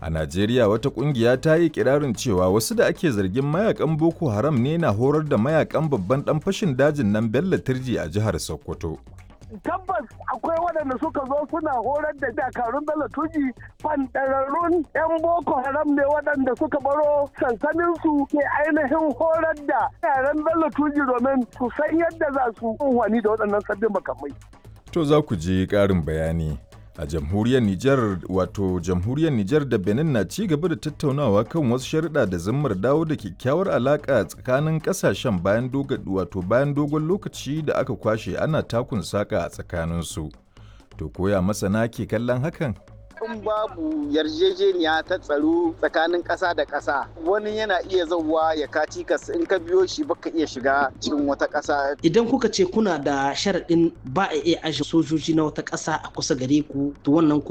A Najeriya wata kungiya ta yi kirarin cewa wasu da ake zargin mayakan Boko Haram ne na horar da mayakan babban dan fashin dajin nan Bello Turji a jihar Sokoto. Tabbas akwai waɗanda suka zo suna horar da dakarun Bello Turji, fanɗararrun 'yan Boko Haram ne waɗanda suka baro sansaninsu ke ainihin horar da yaran Bello Turji domin su san yadda za su wani da waɗannan sabbin makamai. To za ku je ƙarin bayani. A jamhuriyar Nijar da Benin na ci gaba da tattaunawa kan wasu sharuɗa da zimmar dawo da kyakkyawar alaƙa tsakanin ƙasashen bayan dogon lokaci da aka kwashe ana takun saƙa a tsakaninsu. To koya masana ke kallon hakan? In babu yarjejeniya ta tsaro tsakanin ƙasa da ƙasa, wani yana iya zauwa ya kaci kas in ka biyo shi baka iya shiga cikin wata ƙasa. Idan kuka ce kuna da sharaɗin ba a iya ajiye sojoji na wata ƙasa a kusa gare ku, to wannan